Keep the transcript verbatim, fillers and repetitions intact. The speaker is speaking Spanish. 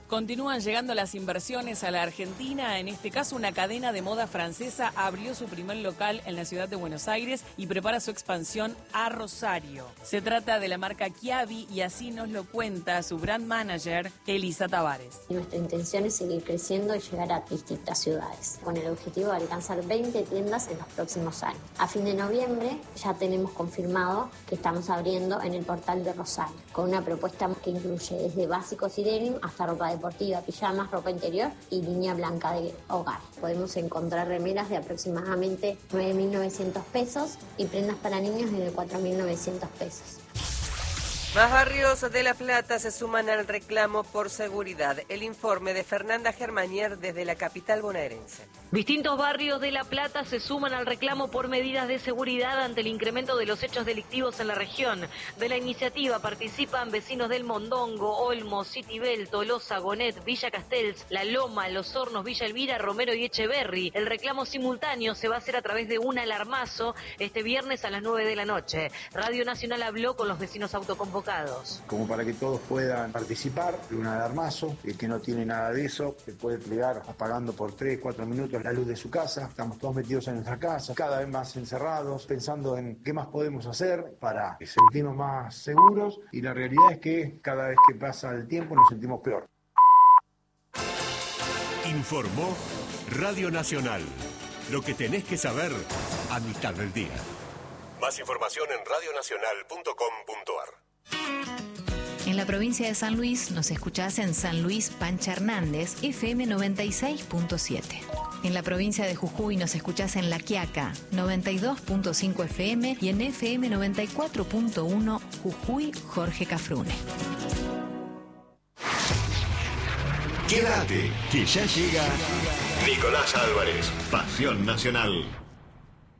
Continúan llegando las inversiones a la Argentina. En este caso, una cadena de moda francesa abrió su primer local en la ciudad de Buenos Aires y prepara su expansión a Rosario. Se trata de la marca Chiavi y así nos lo cuenta su brand manager, Elisa Tavares. Nuestra intención es seguir creciendo y llegar a distintas ciudades, con el objetivo de alcanzar veinte tiendas en los próximos años. A fin de noviembre ya tenemos confirmado que estamos abriendo en el portal de Rosario, con una propuesta que incluye desde básicos y denim hasta ropa de deportiva, pijamas, ropa interior y línea blanca de hogar. Podemos encontrar remeras de aproximadamente nueve mil novecientos pesos y prendas para niños de cuatro mil novecientos pesos. Más barrios de La Plata se suman al reclamo por seguridad. El informe de Fernanda Germanier desde la capital bonaerense. Distintos barrios de La Plata se suman al reclamo por medidas de seguridad ante el incremento de los hechos delictivos en la región. De la iniciativa participan vecinos del Mondongo, Olmos, Citibel, Tolosa, Gonet, Villa Castells, La Loma, Los Hornos, Villa Elvira, Romero y Echeverri. El reclamo simultáneo se va a hacer a través de un alarmazo este viernes a las nueve de la noche. Radio Nacional habló con los vecinos autoconvocados. Como para que todos puedan participar de un alarmazo. El que no tiene nada de eso se puede plegar apagando por tres, cuatro minutos la luz de su casa. Estamos todos metidos en nuestra casa, cada vez más encerrados, pensando en qué más podemos hacer para sentirnos más seguros, y la realidad es que cada vez que pasa el tiempo nos sentimos peor. Informó Radio Nacional. Lo que tenés que saber a mitad del día. Más información en radio nacional punto com punto ar. En la provincia de San Luis nos escuchás en San Luis Pancha Hernández, F M noventa y seis punto siete. En la provincia de Jujuy nos escuchás en La Quiaca, noventa y dos punto cinco F M y en F M noventa y cuatro punto uno Jujuy Jorge Cafrune. Quédate, que ya llega Nicolás Álvarez, Pasión Nacional.